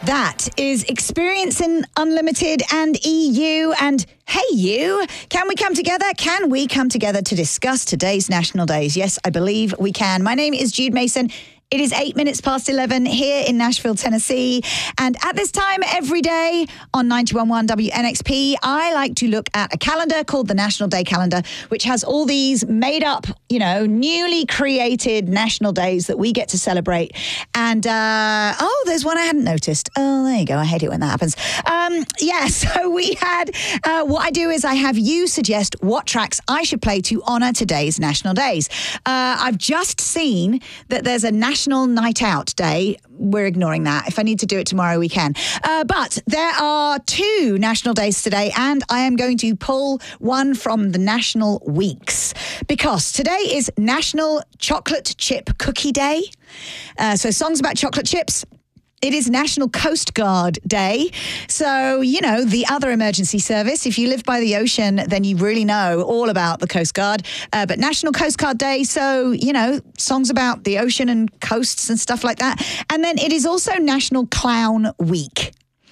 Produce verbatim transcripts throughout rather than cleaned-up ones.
That is Experiencing Unlimited and E U. And hey, you, can we come together? Can we come together to discuss today's national days? Yes, I believe we can. My name is Jude Mason. It is eight minutes past eleven here in Nashville, Tennessee. And at this time every day on ninety-one point one W N X P, I like to look at a calendar called the National Day Calendar, which has all these made up, you know, newly created national days that we get to celebrate. And, uh, oh, there's one I hadn't noticed. Oh, there you go. I hate it when that happens. Um, yeah, so we had, uh, what I do is I have you suggest what tracks I should play to honor today's national days. Uh, I've just seen that there's a national National Night Out Day. We're ignoring that. If I need to do it tomorrow, we can. Uh, but there are two national days today, and I am going to pull one from the national weeks because today is National Chocolate Chip Cookie Day. Uh, so songs about chocolate chips. It is National Coast Guard Day. So, you know, the other emergency service. If you live by the ocean, then you really know all about the Coast Guard. Uh, but National Coast Guard Day, so, you know, songs about the ocean and coasts and stuff like that. And then it is also National Clown Week.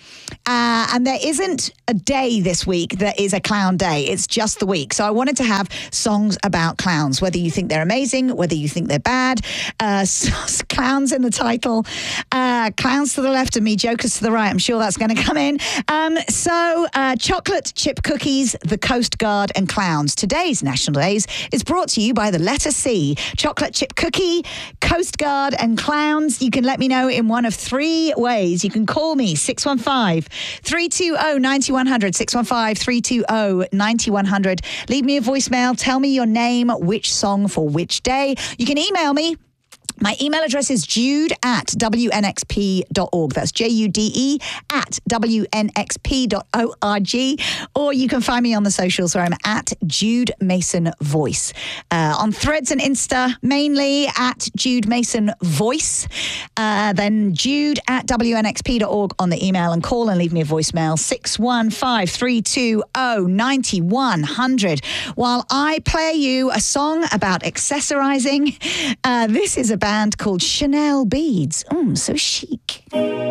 Uh, and there isn't a day this week that is a clown day. It's just the week. So I wanted to have songs about clowns, whether you think they're amazing, whether you think they're bad. Uh, clowns in the title. Uh, clowns to the left of me, jokers to the right. I'm sure that's going to come in. Um, so uh, chocolate chip cookies, the Coast Guard and clowns. Today's National Days is brought to you by the letter C. Chocolate chip cookie, Coast Guard and clowns. You can let me know in one of three ways. You can call me six one five, three two zero, nine one zero zero, six one five, three two zero, nine one zero zero. Leave me a voicemail. Tell me your name, which song for which day. You can email me. My email address is jude at w n x p dot org. That's J U D E at w n x p dot org. Or you can find me on the socials where I'm at Jude Mason Voice. Uh, on Threads and Insta, mainly at Jude Mason Voice. Uh, then Jude at w n x p dot org on the email, and call and leave me a voicemail, six one five, three two zero, nine one zero zero. While I play you a song about accessorizing, uh, this is a band called Chanel Beads. Mm, so chic.